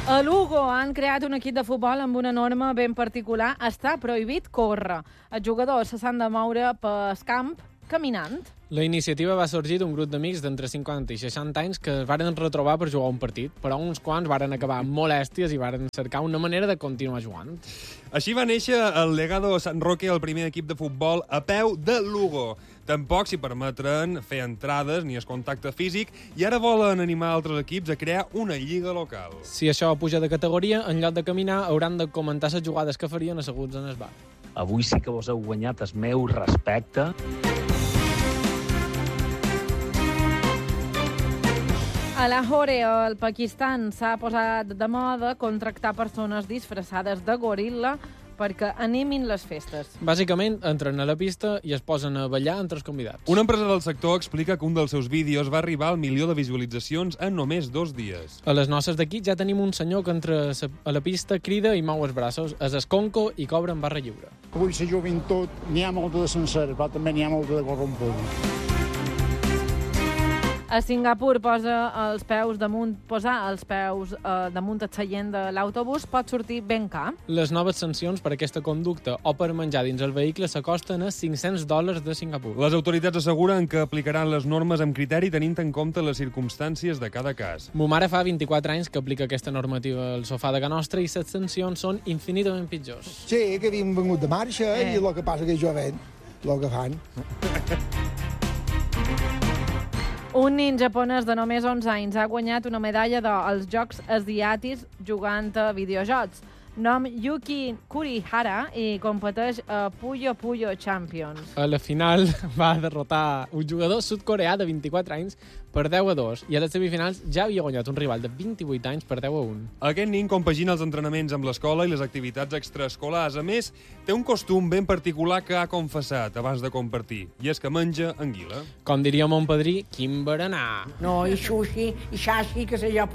A Lugo han creat un equip de futbol amb una norma ben particular. Està prohibit córrer. Els jugadors s'han de moure pel camp caminant. La iniciativa va sorgir d'un grup d'amics d'entre 50 i 60 anys que es varen retrobar per jugar un partit, però uns quants varen acabar molèsties i varen cercar una manera de continuar jugant. Així va néixer el Legado San Roque, el primer equip de futbol a peu de Lugo. Tampoc s'hi permetren fer entrades ni el contacte físic i ara volen animar altres equips a crear una lliga local. Si això puja de categoria, en lloc de caminar, hauran de comentar les jugades que farien asseguts en el bar. Avui sí que vos heu guanyat el meu respecte. A Lahore, al Pakistan, s'ha posat de moda contractar persones disfressades de goril·la perquè animin les festes. Bàsicament, entren a la pista i es posen a ballar entre els convidats. Una empresa del sector explica que un dels seus vídeos va arribar al 1 milió de visualitzacions en només 2 dies. A les noces d'aquí ja tenim un senyor que entra a la pista, crida i mou els braços, es esconco i cobra en barra lliure. Avui la joventut n'hi ha molta de sencera, però també n'hi ha molta de corrompuda. A Singapur posar els peus damunt el seient de l'autobús pot sortir ben car. Les noves sancions per aquesta conducta o per menjar dins el vehicle s'acosten a $500 de Singapur. Les autoritats asseguren que aplicaran les normes amb criteri tenint en compte les circumstàncies de cada cas. Mo mare fa 24 anys que aplica aquesta normativa al sofà de casa nostra i les sancions són infinitament pitjors. Sí, que havíem vengut de marxa i el que passa que jo veig el que fan. Un nin japonès de només 11 anys ha guanyat una medalla als Jocs Asiàtics jugant a videojocs. Nom Yuki Kurihara i competeix a Puyo Puyo Champions. A la final va derrotar un jugador sud-coreà de 24 anys per 10-2 i a les semifinals ja havia guanyat un rival de 28 anys per 10-1. Aquest nin compagina els entrenaments amb l'escola i les activitats extraescolars. A més, té un costum ben particular que ha confessat abans de compartir, i és que menja anguila. Com diria mon padrí, quin berenar. No, i sushi, i sashi, que sé jo,